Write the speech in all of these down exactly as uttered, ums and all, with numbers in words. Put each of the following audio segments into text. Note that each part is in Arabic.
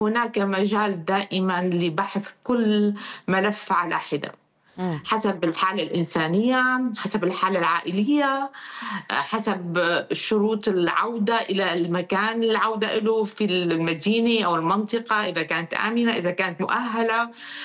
هناك مجال دائما لبحث كل ملف على حدة، إمم. حسب الحالة الإنسانية، حسب الحالة العائلية، حسب شروط العودة إلى المكان العودة له في المدينة أو المنطقة، إذا كانت آمنة، إذا كانت مؤهلة.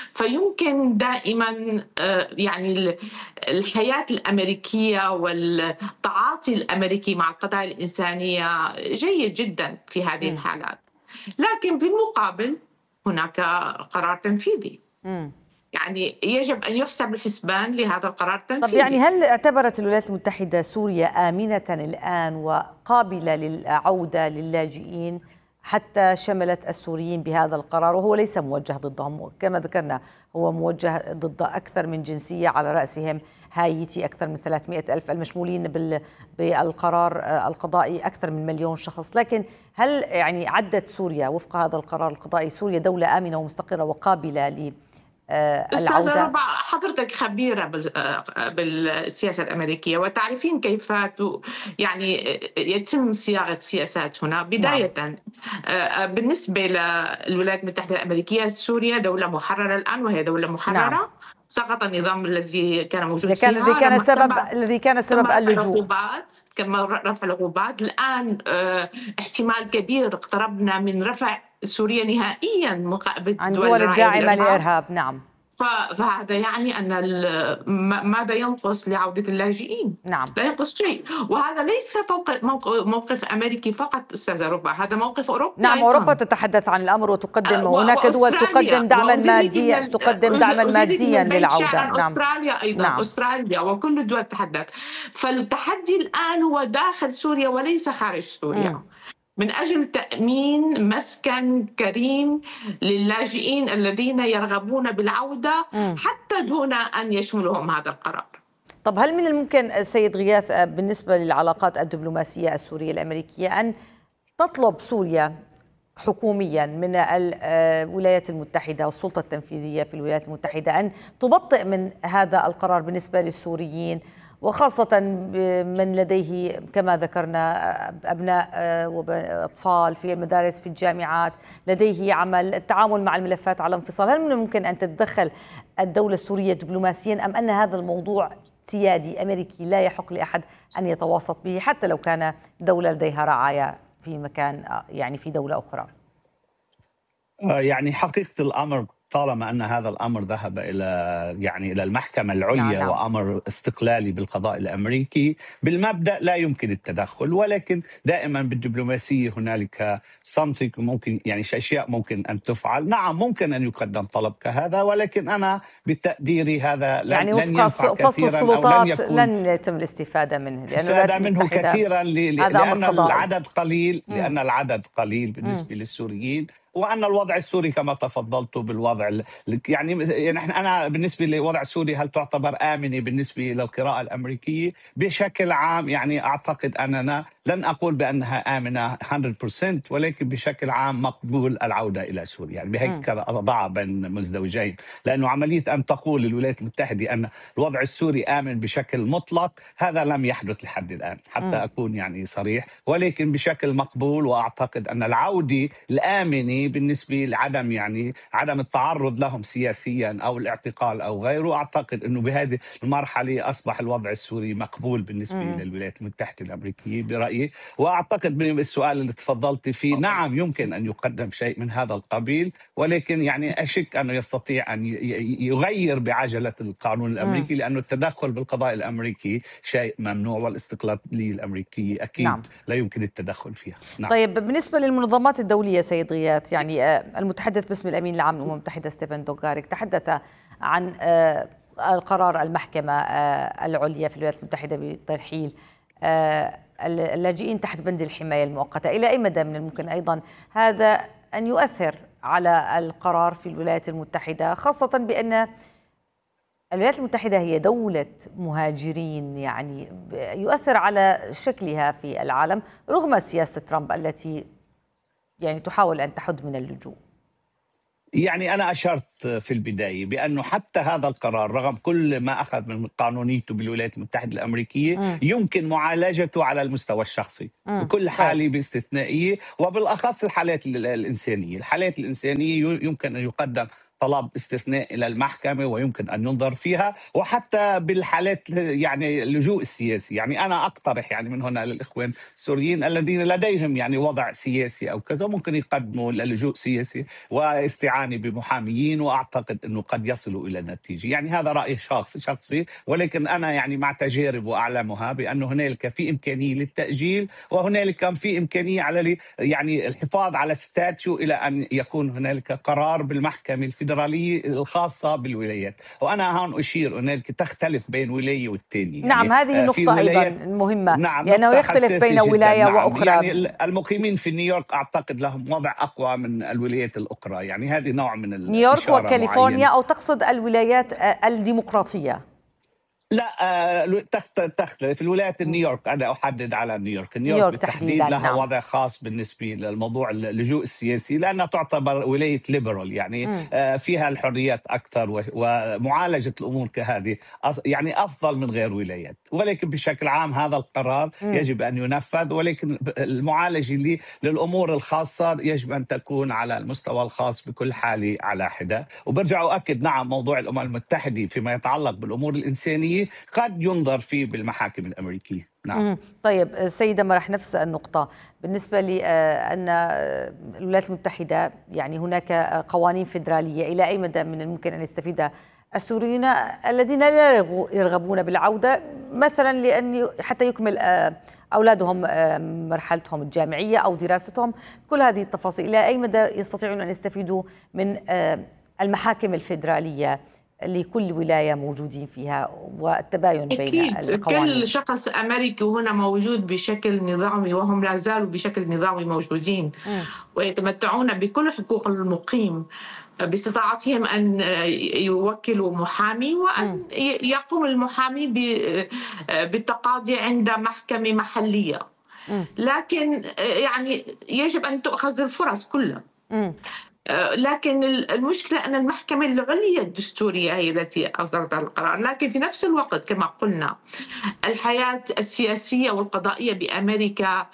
فيمكن دائما آه، يعني ال- الحياة الأمريكية والتعاطي الأمريكي مع القضايا الإنسانية جيد جدا في هذه إمم. الحالات، لكن بالمقابل هناك قرار تنفيذي. إمم. يعني يجب أن يحسب الحسبان لهذا القرار طب يعني التنفيذي. هل اعتبرت الولايات المتحدة سوريا آمنة الآن وقابلة للعودة للاجئين، حتى شملت السوريين بهذا القرار، وهو ليس موجه ضدهم كما ذكرنا، هو موجه ضد أكثر من جنسية، على رأسهم هايتي أكثر من ثلاثمئة ألف المشمولين بال- بالقرار القضائي أكثر من مليون شخص. لكن هل يعني عدت سوريا وفق هذا القرار القضائي سوريا دولة آمنة ومستقرة وقابلة أستاذة للعودة؟ ربع، حضرتك خبيرة بال- آه، بالسياسة الأمريكية وتعرفين كيف ت- يعني يتم صياغة سياسات هنا. نعم. بداية آه، بالنسبة للولايات المتحدة الأمريكية، سوريا دولة محررة الآن، وهي دولة نعم. محررة. سقط النظام الذي كان إذا موجود كان الذي فيها، كان لما سبب تم الذي كان تم سبب رفع اللجوء. العقوبات، كما رفع العقوبات الآن آه، احتمال كبير اقتربنا من رفع سوريا نهائيا مقابل عن دول دول الراعية الداعمة للإرهاب. للإرهاب. نعم. ف- فهذا يعني أن ال- م- ماذا ينقص لعودة اللاجئين؟ نعم. لا ينقص شيء. وهذا ليس فوق موق- موقف أمريكي فقط أستاذة ربع، هذا موقف أوروبي نعم، أوروبا أيضا. تتحدث عن الأمر وتقدم، أه، و- وهناك دول تقدم وأستراليا، دعما وأزيدك من ماديا ال- تقدم أز- دعما أزيدك من ماديا البيت للعودة. شعرا، نعم. أستراليا أيضا، نعم. أستراليا وكل الدول تحدث. فالتحدي الآن هو داخل سوريا وليس خارج مم. سوريا، من أجل تأمين مسكن كريم للاجئين الذين يرغبون بالعودة، مم. حتى دون أن يشملهم هذا القرار. طب هل من الممكن السيد غياث بالنسبة للعلاقات الدبلوماسية السورية الأمريكية أن تطلب سوريا حكوميا من الولايات المتحدة والسلطة التنفيذية في الولايات المتحدة أن تبطئ من هذا القرار بالنسبة للسوريين، وخاصة من لديه كما ذكرنا أبناء وأطفال في المدارس في الجامعات، لديه عمل، التعامل مع الملفات على انفصال؟ هل من الممكن أن تتدخل الدولة السورية دبلوماسيا، أم أن هذا الموضوع سيادي أمريكي لا يحق لأحد أن يتوسط به حتى لو كان دولة لديها رعاية في مكان، يعني في دولة أخرى؟ آه، يعني حقيقة الأمر طالما أن هذا الأمر ذهب إلى يعني إلى المحكمة نعم. العليا نعم. وأمر استقلالي بالقضاء الأمريكي، بالمبدأ لا يمكن التدخل، ولكن دائما بالدبلوماسية هنالك something ممكن، يعني أشياء ممكن أن تفعل. نعم، ممكن أن يقدم طلب كهذا، ولكن أنا بتقديري هذا لن, يعني لن وفق ينفع فصل كثيرا أو لن السلطات يكون لن يتم الاستفادة منه، لأن الولايات استفادة منه المتحدة كثيرا ل- هذا أمر لأن قضائي. العدد قليل، مم. لأن العدد قليل مم. بالنسبة للسوريين، وأن الوضع السوري كما تفضلت بالوضع ال- يعني يعني إحنا- أنا بالنسبة للوضع السوري هل تعتبر آمنة بالنسبة للقراءة الأمريكية؟ بشكل عام يعني أعتقد أننا لن أقول بأنها آمنة مئة بالمئة، ولكن بشكل عام مقبول العودة إلى سوريا، يعني بهيك أضع بين مزدوجين، لأنه عملية أن تقول الولايات المتحدة أن الوضع السوري آمن بشكل مطلق، هذا لم يحدث لحد الآن حتى مم. أكون يعني صريح، ولكن بشكل مقبول. وأعتقد أن العودة الآمنة بالنسبة لعدم يعني عدم التعرض لهم سياسيا أو الاعتقال أو غيره، أعتقد أنه بهذه المرحلة أصبح الوضع السوري مقبول بالنسبة مم. للولايات المتحدة الأمريكية برأيي. وأعتقد من السؤال اللي تفضلت فيه، نعم يمكن أن يقدم شيء من هذا القبيل، ولكن يعني أشك أنه يستطيع أن يغير بعجلة القانون الأمريكي، لأنه التدخل بالقضاء الأمريكي شيء ممنوع، والاستقلالية الأمريكية أكيد نعم. لا يمكن التدخل فيها. نعم. طيب بالنسبة للمنظمات الدولية سيد غياث، يعني المتحدث باسم الأمين العام للأمم المتحدة ستيفن دوغاريك تحدث عن القرار المحكمة العليا في الولايات المتحدة بترحيل اللاجئين تحت بند الحماية المؤقتة. إلى أي مدى من الممكن أيضا هذا أن يؤثر على القرار في الولايات المتحدة، خاصة بأن الولايات المتحدة هي دولة مهاجرين، يعني يؤثر على شكلها في العالم رغم سياسة ترامب التي يعني تحاول أن تحد من اللجوء؟ يعني أنا أشرت في البداية بأنه حتى هذا القرار رغم كل ما أخذ من قانونيته بالولايات المتحدة الأمريكية مم. يمكن معالجته على المستوى الشخصي مم. بكل طيب. حالة باستثنائية، وبالأخص الحالات ال- الإنسانية. الحالات الإنسانية ي- يمكن أن يقدم طلب استثناء إلى المحكمة ويمكن أن ينظر فيها، وحتى بالحالات يعني اللجوء السياسي. يعني أنا أقترح يعني من هنا للإخوان السوريين الذين لديهم يعني وضع سياسي أو كذا ممكن يقدموا للجوء سياسي واستعانة بمحاميين، وأعتقد أنه قد يصلوا إلى نتيجة. يعني هذا رأي شخص شخصي، ولكن أنا يعني مع تجارب وأعلمها بأن هنالك في إمكانية للتأجيل، وهنالك كان في إمكانية على لي- يعني الحفاظ على ستاتيو إلى أن يكون هنالك قرار بالمحكمة الفيدرالية الخاصة بالولايات. وأنا هون أشير هنالك تختلف بين ولاية والتانية. نعم، يعني هذه آه، في نقطة أيضا ولايات مهمة، نعم لأنه نقطة يختلف حساسة بين جدا. ولاية نعم وأخرى. يعني المقيمين في نيويورك أعتقد لهم وضع أقوى من الولايات الأخرى. يعني هذه نوع من نيويورك الإشارة وكاليفورنيا، معينة. أو تقصد الولايات آه، الديمقراطية؟ لا آه، تخت- تختلف الولايات. نيويورك أنا أحدد على نيويورك. نيويورك نيويورك بالتحديد تحديدا. لها نعم. وضع خاص بالنسبة للموضوع اللجوء السياسي، لأنها تعتبر ولاية ليبرال، يعني مم. آه، فيها الحريات أكثر، و- ومعالجة الأمور كهذه أص- يعني أفضل من غير ولايات. ولكن بشكل عام هذا القرار مم. يجب أن ينفذ، ولكن ب- المعالجة اللي للأمور الخاصة يجب أن تكون على المستوى الخاص بكل حالة على حدة. وبرجع أؤكد نعم موضوع الأمم المتحدة فيما يتعلق بالأمور الإنسانية قد ينظر فيه بالمحاكم الأمريكية. نعم. مم. طيب سيدة مرح، نفس النقطة بالنسبة لأن الولايات المتحدة يعني هناك قوانين فيدرالية، إلى أي مدى من الممكن أن يستفيد السوريين الذين لا يرغبون بالعودة مثلا لأن حتى يكمل أولادهم مرحلتهم الجامعية أو دراستهم، كل هذه التفاصيل، إلى أي مدى يستطيعون أن يستفيدوا من المحاكم الفيدرالية لكل ولاية موجودين فيها والتباين بين أكيد القوانين؟ كل شخص أمريكي هنا موجود بشكل نظامي، وهم لا زالوا بشكل نظامي موجودين م. ويتمتعون بكل حقوق المقيم، باستطاعتهم أن يوكلوا محامي وأن يقوم المحامي بالتقاضي عند محكمة محلية. م. لكن يعني يجب أن تؤخذ الفرص كلها. م. لكن المشكلة أن المحكمة العليا الدستورية هي التي أصدرت القرار. لكن في نفس الوقت كما قلنا الحياة السياسية والقضائية بأمريكا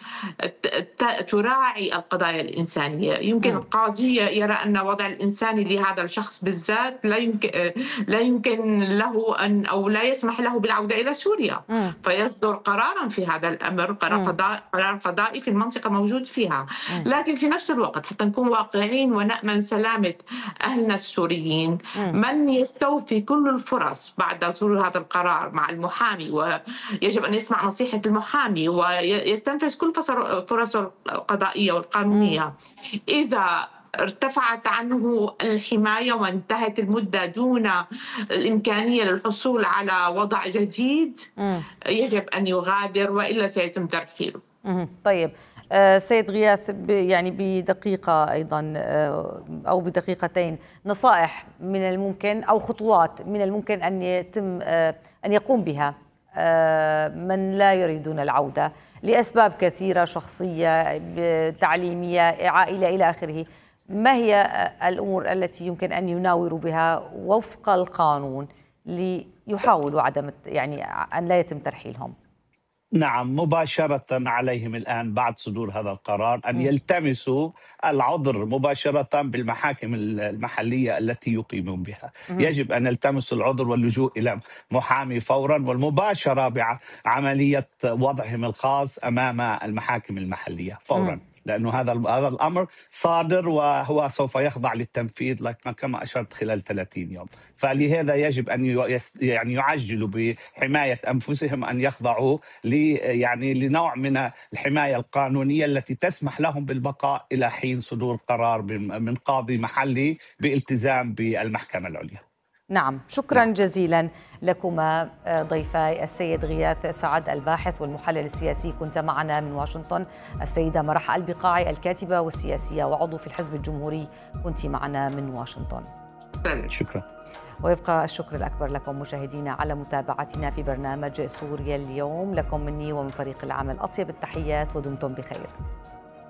تراعي القضايا الإنسانية. يمكن القاضي يرى أن وضع الإنساني لهذا الشخص بالذات لا يمكن لا يمكن له أن أو لا يسمح له بالعودة إلى سوريا، فيصدر قرارا في هذا الأمر، قرار قضائي قرار قضائي في المنطقة موجود فيها. لكن في نفس الوقت حتى نكون واقعيين ونأمن سلامة أهلنا السوريين، من يستوفي كل الفرص بعد صدور هذا القرار مع المحامي، ويجب أن يسمع نصيحة المحامي ويستنفذ كل فرصه القضائية والقانونية. إذا ارتفعت عنه الحماية وانتهت المدة دون الإمكانية للحصول على وضع جديد، يجب أن يغادر وإلا سيتم ترحيله. طيب سيد غياث، يعني بدقيقة أيضا أو بدقيقتين، نصائح من الممكن أو خطوات من الممكن أن يتم أن يقوم بها من لا يريدون العودة لأسباب كثيرة شخصية تعليمية عائلة إلى آخره، ما هي الأمور التي يمكن أن يناوروا بها وفق القانون ليحاولوا عدم يعني أن لا يتم ترحيلهم؟ نعم، مباشرة عليهم الآن بعد صدور هذا القرار أن يلتمسوا العذر مباشرة بالمحاكم المحلية التي يقيمون بها. يجب أن يلتمسوا العذر واللجوء إلى محامي فورا، والمباشرة بعملية وضعهم الخاص أمام المحاكم المحلية فورا، لأنه هذا هذا الأمر صادر وهو سوف يخضع للتنفيذ كما أشرت خلال ثلاثين يوم. فلهذا يجب أن يعني يعجلوا بحماية أنفسهم، أن يخضعوا يعني لنوع من الحماية القانونية التي تسمح لهم بالبقاء إلى حين صدور قرار من قاضي محلي بالتزام بالمحكمة العليا. نعم، شكرا نعم. جزيلا لكما ضيفاي السيد غياث سعد الباحث والمحلل السياسي، كنت معنا من واشنطن. السيدة مرح البقاعي الكاتبة والسياسية وعضو في الحزب الجمهوري، كنت معنا من واشنطن. شكرا. ويبقى الشكر الأكبر لكم مشاهدينا على متابعتنا في برنامج سوريا اليوم. لكم مني ومن فريق العمل أطيب التحيات، ودمتم بخير.